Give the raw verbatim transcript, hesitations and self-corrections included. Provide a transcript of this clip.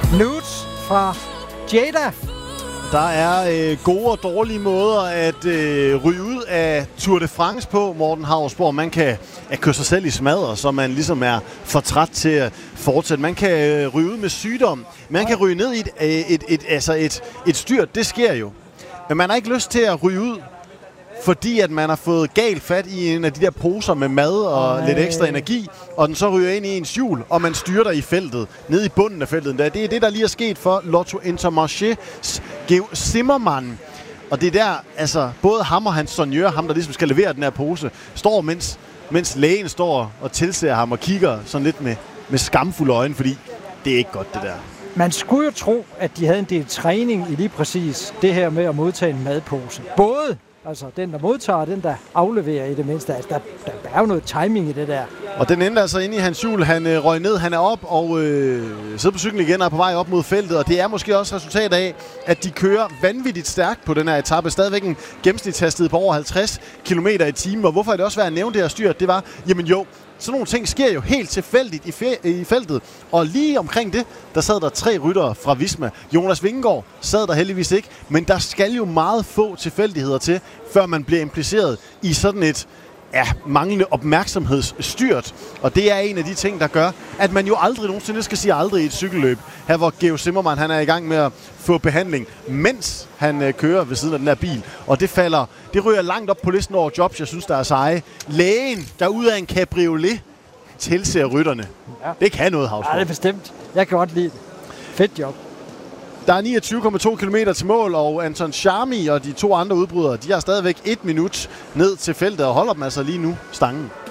Nudes fra Jada. Der er øh, gode og dårlige måder at øh, ryge ud af Tour de France på, Morten Hausborg. Man kan at køre sig selv i smadder, så man ligesom er for træt til at fortsætte. Man kan øh, ryge ud med sygdom. Man kan ryge ned i et, øh, et, et, altså et, et styrt. Det sker jo. Men man har ikke lyst til at ryge ud, fordi at man har fået galt fat i en af de der poser med mad og Ej. lidt ekstra energi, og den så ryger ind i ens hjul, og man styrter i feltet, ned i bunden af feltet. Det er det, der lige er sket for Lotto Intermarchés Geo Zimmermann. Og det er der, altså, både ham og hans sonjør, ham der ligesom skal levere den her pose, står, mens, mens lægen står og tilser ham og kigger sådan lidt med, med skamfulde øjne, fordi det er ikke godt, det der. Man skulle jo tro, at de havde en del træning i lige præcis det her med at modtage en madpose. Både altså den, der modtager, og den, der afleverer i det mindste. Altså, der, der er jo noget timing i det der. Og den endte altså inde i hans hjul. Han øh, røg ned, han er op og øh, sidder på cyklen igen og er på vej op mod feltet. Og det er måske også resultat af, at de kører vanvittigt stærkt på den her etape. Stadigvæk en gennemsnitshastighed på over halvtreds kilometer i timen. Og hvorfor er det også værd at nævne det her styrt? Det var, jamen jo, sådan nogle ting sker jo helt tilfældigt i, fe- i feltet. Og lige omkring det, der sad der tre ryttere fra Visma. Jonas Vingegaard sad der heldigvis ikke. Men der skal jo meget få tilfældigheder til, før man bliver impliceret i sådan et ja, manglende opmærksomhedsstyrt. Og det er en af de ting, der gør, at man jo aldrig nogensinde skal sige aldrig i et cykelløb. Her hvor Geo Zimmermann, han er i gang med at få behandling, mens han øh, kører ved siden af den her bil. Og det falder, det ryger langt op på listen over jobs, jeg synes, der er seje. Lægen, der ud af en cabriolet, tilser rytterne. Ja. Det kan noget, Hausborg. Ja, det er bestemt. Jeg kan godt lide det. Fedt job. Der er niogtyve komma to kilometer til mål, og Anton Charmi og de to andre udbrydere, de har stadigvæk et minut ned til feltet og holder dem altså lige nu stangen.